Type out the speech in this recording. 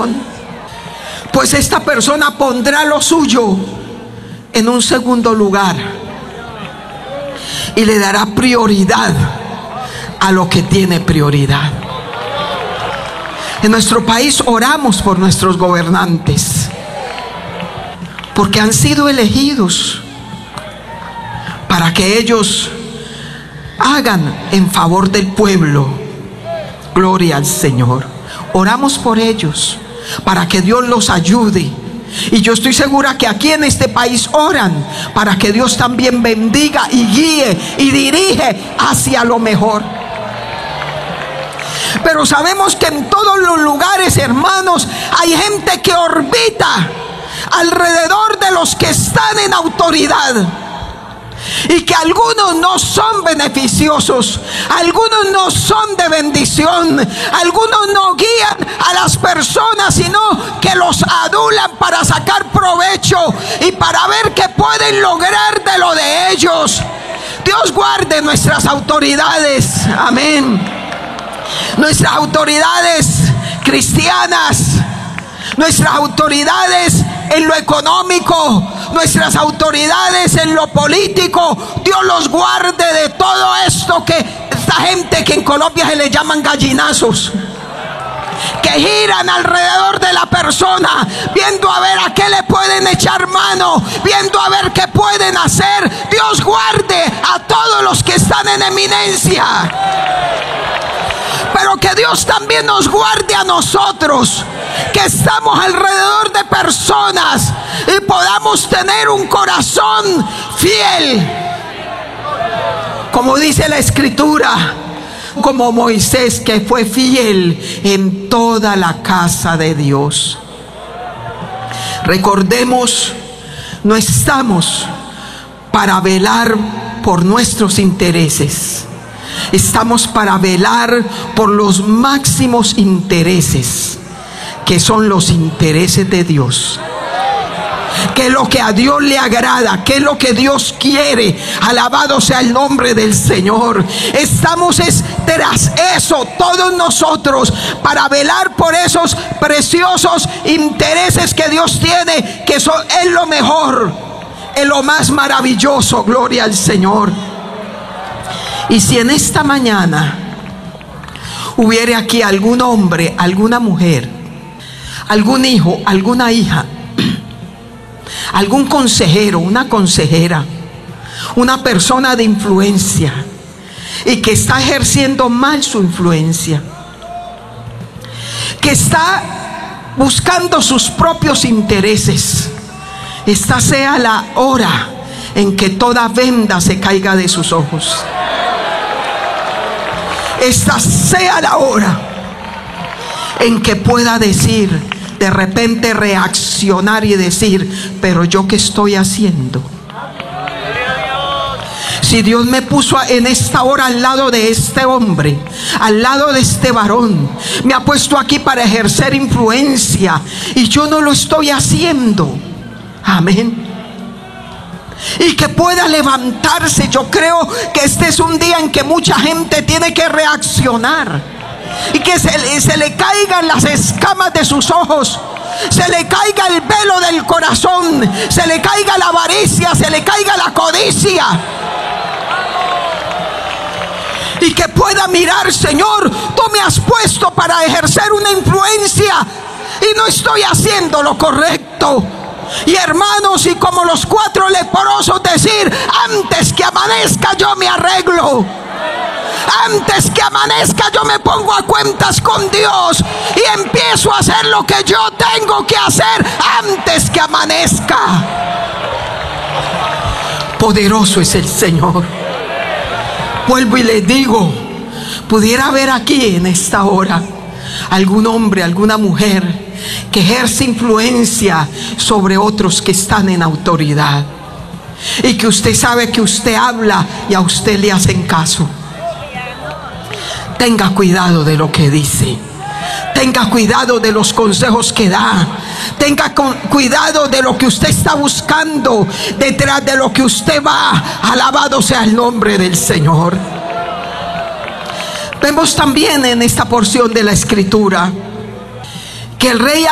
corazón, pues esta persona pondrá lo suyo en un segundo lugar y le dará prioridad a lo que tiene prioridad. En nuestro país oramos por nuestros gobernantes, porque han sido elegidos para que ellos hagan en favor del pueblo. Gloria al Señor. Oramos por ellos para que Dios los ayude. Y yo estoy segura que aquí en este país oran para que Dios también bendiga y guíe y dirige hacia lo mejor. Pero sabemos que en todos los lugares, hermanos, hay gente que orbita alrededor de los que están en autoridad, y que algunos no son beneficiosos, algunos no son de bendición, algunos no guían a las personas, sino que los adulan para sacar provecho y para ver qué pueden lograr de lo de ellos. Dios guarde nuestras autoridades, amén. Nuestras autoridades cristianas, nuestras autoridades en lo económico, nuestras autoridades en lo político. Dios los guarde de todo esto, que esta gente que en Colombia se le llaman gallinazos, que giran alrededor de la persona, viendo a ver a qué le pueden echar mano, viendo a ver qué pueden hacer. Dios guarde a todos los que están en eminencia, pero que Dios también nos guarde a nosotros, que estamos alrededor de personas y podamos tener un corazón fiel, como dice la Escritura, como Moisés, que fue fiel en toda la casa de Dios. Recordemos, no estamos para velar por nuestros intereses, estamos para velar por los máximos intereses, que son los intereses de Dios. ¿Qué es lo que a Dios le agrada? ¿Qué es lo que Dios quiere? Alabado sea el nombre del Señor. Estamos tras eso todos nosotros, para velar por esos preciosos intereses que Dios tiene, que es lo mejor, es lo más maravilloso. Gloria al Señor. Y si en esta mañana hubiere aquí algún hombre, alguna mujer, algún hijo, alguna hija, algún consejero, una consejera, una persona de influencia, y que está ejerciendo mal su influencia, que está buscando sus propios intereses, esta sea la hora en que toda venda se caiga de sus ojos. Esta sea la hora en que pueda decir, de repente reaccionar y decir: pero yo qué estoy haciendo. Si Dios me puso en esta hora al lado de este hombre, al lado de este varón, me ha puesto aquí para ejercer influencia, y yo no lo estoy haciendo, amén, y que pueda levantarse. Yo creo que este es un día en que mucha gente tiene que reaccionar, y que se le caigan las escamas de sus ojos, se le caiga el velo del corazón, se le caiga la avaricia, se le caiga la codicia, y que pueda mirar: Señor, tú me has puesto para ejercer una influencia y no estoy haciendo lo correcto. Y hermanos, y como los 4 leprosos, decir: antes que amanezca yo me arreglo, antes que amanezca yo me pongo a cuentas con Dios y empiezo a hacer lo que yo tengo que hacer antes que amanezca. Poderoso es el Señor. Vuelvo y le digo, pudiera haber aquí en esta hora algún hombre, alguna mujer que ejerce influencia sobre otros que están en autoridad, y que usted sabe que usted habla y a usted le hacen caso. Tenga cuidado de lo que dice, tenga cuidado de los consejos que da, tenga cuidado de lo que usted está buscando, detrás de lo que usted va. Alabado sea el nombre del Señor. Vemos también en esta porción de la Escritura que el rey